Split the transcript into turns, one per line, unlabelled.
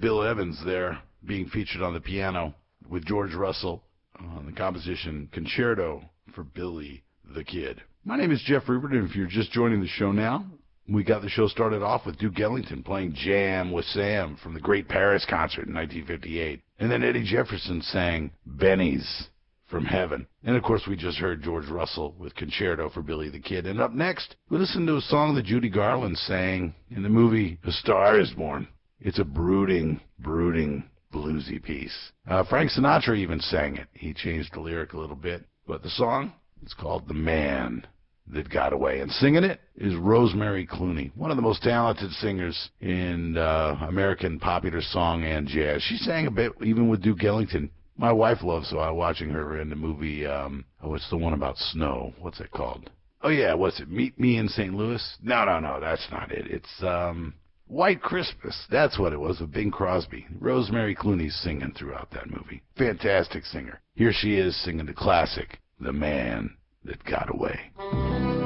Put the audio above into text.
Bill Evans there being featured on the piano with George Russell on the composition Concerto for Billy the Kid. My name is Jeff Rupert, and if you're just joining the show now, we got the show started off with Duke Ellington playing Jam with Sam from the Great Paris Concert in 1958. And then Eddie Jefferson sang Benny's from Heaven. And, of course, we just heard George Russell with Concerto for Billy the Kid. And up next, we listened to a song that Judy Garland sang in the movie A Star is Born. It's a brooding bluesy piece. Frank Sinatra even sang it. He changed the lyric a little bit. But the song, it's called The Man That Got Away. And singing it is Rosemary Clooney, one of the most talented singers in American popular song and jazz. She sang a bit even with Duke Ellington. My wife loves watching her in the movie, it's the one about snow. What's it called? Oh, yeah, what's it? Meet Me in St. Louis? No, that's not it. It's White Christmas. That's what it was, with Bing Crosby. Rosemary Clooney's singing throughout that movie. Fantastic singer. Here she is singing the classic, The Man That Got Away.